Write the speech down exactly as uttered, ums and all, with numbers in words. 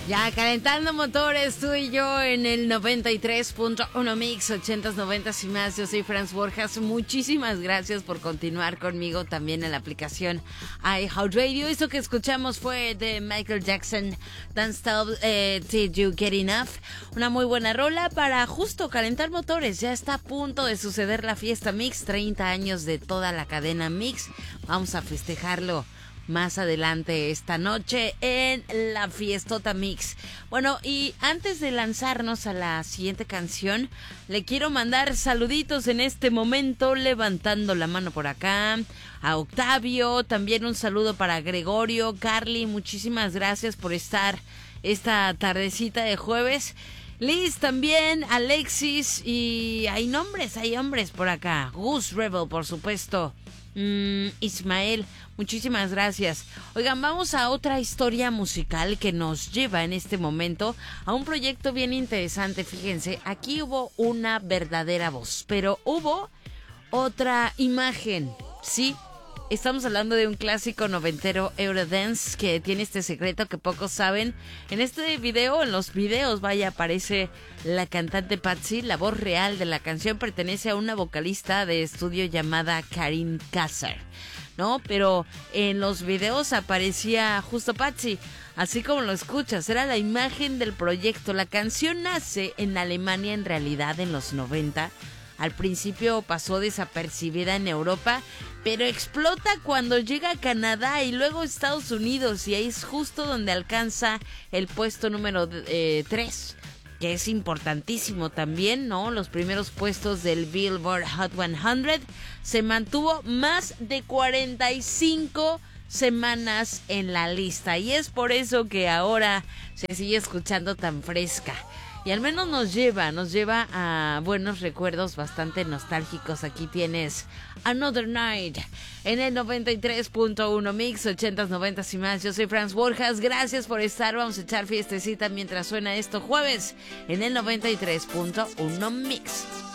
Ya calentando motores, tú y yo en el noventa y tres punto uno Mix, ochentas, noventas y más. Yo soy Franz Borjas. Muchísimas gracias por continuar conmigo también en la aplicación iHeartRadio. Esto que escuchamos fue de Michael Jackson, Don't Stop eh, Till You Get Enough. Una muy buena rola para justo calentar motores. Ya está a punto de suceder la fiesta Mix, treinta años de toda la cadena Mix. Vamos a festejarlo más adelante esta noche en la Fiestota Mix. Bueno, y antes de lanzarnos a la siguiente canción, le quiero mandar saluditos en este momento, levantando la mano por acá, a Octavio, también un saludo para Gregorio, Carly, muchísimas gracias por estar esta tardecita de jueves. Liz también, Alexis, y hay nombres, hay hombres por acá. Gus Rebel, por supuesto. Mm, Ismael, muchísimas gracias. Oigan, vamos a otra historia musical que nos lleva en este momento a un proyecto bien interesante. Fíjense, aquí hubo una verdadera voz, pero hubo otra imagen, ¿sí? Estamos hablando de un clásico noventero Eurodance que tiene este secreto que pocos saben. En este video, en los videos, vaya, aparece la cantante Patsy. La voz real de la canción pertenece a una vocalista de estudio llamada Karin Kasser, ¿no? Pero en los videos aparecía justo Patsy, así como lo escuchas, era la imagen del proyecto. La canción nace en Alemania, en realidad, en los noventa. Al principio pasó desapercibida en Europa, pero explota cuando llega a Canadá y luego Estados Unidos, y ahí es justo donde alcanza el puesto número eh, tres, que es importantísimo también, ¿no? Los primeros puestos del Billboard Hot cien se mantuvo más de cuarenta y cinco semanas en la lista, y es por eso que ahora se sigue escuchando tan fresca. Y al menos nos lleva, nos lleva a buenos recuerdos bastante nostálgicos. Aquí tienes Another Night en el noventa y tres punto uno Mix, ochentas, noventas y más. Yo soy Franz Borjas, gracias por estar. Vamos a echar fiestecita mientras suena esto jueves en el noventa y tres punto uno Mix.